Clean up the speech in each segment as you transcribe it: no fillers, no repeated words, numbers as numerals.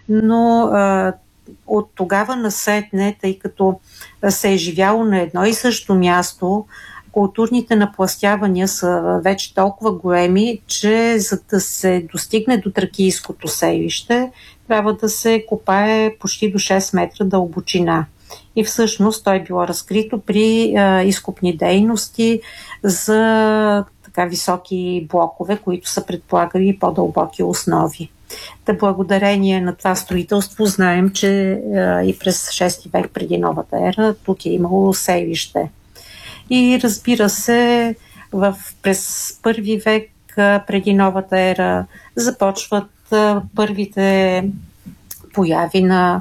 но от тогава насетне, тъй като се е живяло на едно и също място, културните напластявания са вече толкова големи, че за да се достигне до тракийското селище, трябва да се копае почти до 6 метра дълбочина. И всъщност той е било разкрито при изкопни дейности за така високи блокове, които са предполагали по-дълбоки основи. Да, благодарение на това строителство знаем, че и през 6 век преди новата ера тук е имало селище. И разбира се, през първи век преди новата ера започват първите появи на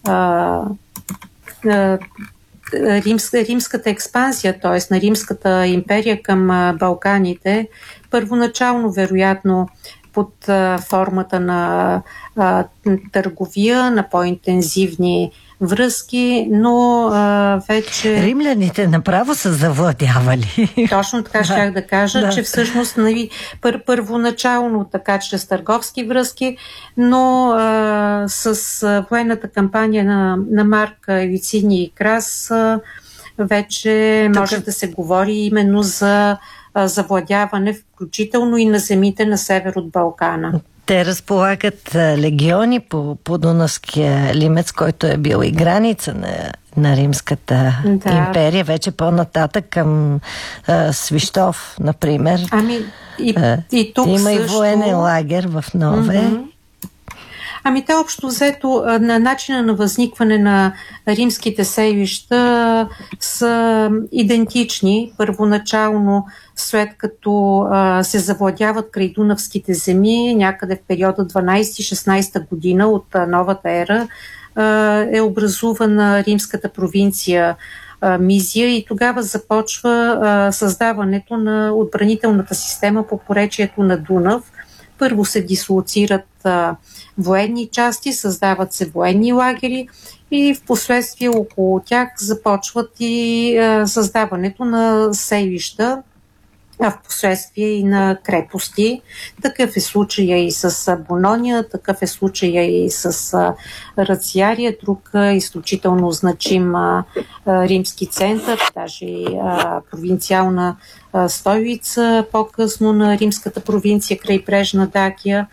римската експансия, т.е. на Римската империя към Балканите. Първоначално, вероятно, под формата на търговия, на по-интензивни връзки, но вече... Римляните направо са завладявали. Точно така щях да кажа, че всъщност първоначално така чрез търговски връзки, но с военната кампания на Марк Лициний и Крас вече може да се говори именно за завладяване, включително и на земите на север от Балкана. Те разполагат легиони по Дунавския лимец, който е бил и граница на Римската империя, вече по-нататък към Свищов, например. И тук има също... и военен лагер в Нове. Те общо взето на начина на възникване на римските селища са идентични. Първоначално, след като се завладяват край Дунавските земи, някъде в периода 12-16 година от новата ера, е образувана римската провинция Мизия и тогава започва създаването на отбранителната система по поречието на Дунав. Първо се дислоцират военни части, създават се военни лагери и в последствие около тях започват и създаването на селища, а в последствие и на крепости. Такъв е случая и с Бонония, такъв е случая и с Рациария, друг изключително значим римски център, даже и провинциална столица по-късно на римската провинция крайбрежна Дакия,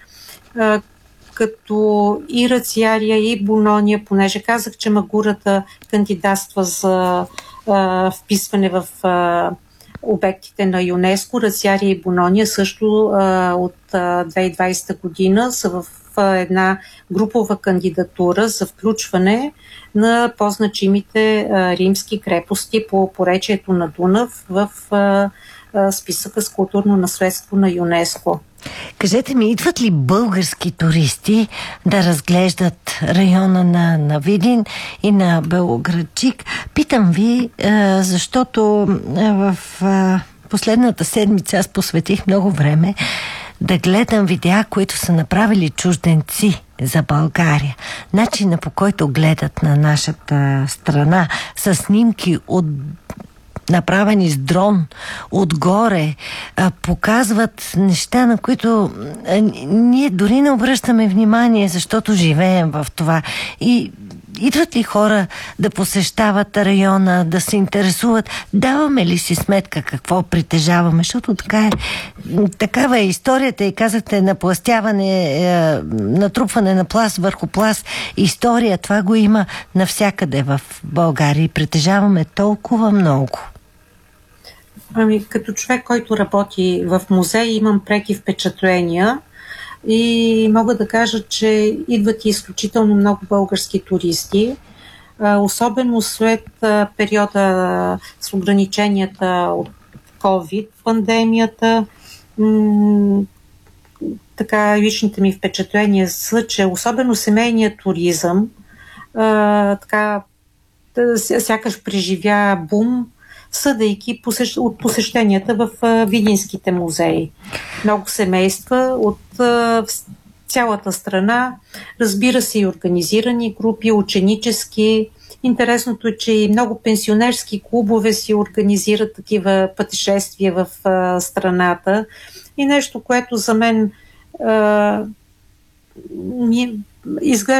като и Рациария, и Бонония, понеже казах, че Магурата кандидатства за вписване в обектите на ЮНЕСКО. Рациария и Бонония също от 2020 година са в една групова кандидатура за включване на по-значимите римски крепости по поречието на Дунав в списъка с културно наследство на ЮНЕСКО. Кажете ми, идват ли български туристи да разглеждат района на Видин и на Белоградчик? Питам ви, защото в последната седмица аз посветих много време да гледам видеа, които са направили чужденци за България. Начина, по който гледат на нашата страна, с снимки направени с дрон отгоре, показват неща, на които ние дори не обръщаме внимание, защото живеем в това. И идват ли хора да посещават района, да се интересуват? Даваме ли си сметка какво притежаваме? Защото такава е историята и казахте напластяване, натрупване на пласт върху пласт. История, това го има навсякъде в България и притежаваме толкова много. Като човек, който работи в музей, имам преки впечатления и мога да кажа, че идват и изключително много български туристи, особено след периода с ограниченията от COVID, пандемията. Така, личните ми впечатления са, че особено семейният туризъм сякаш преживя бум, съдейки от посещенията в видинските музеи. Много семейства от цялата страна, разбира се и организирани групи, ученически. Интересното е, че и много пенсионерски клубове си организират такива пътешествия в страната. И нещо, което за мен изглежда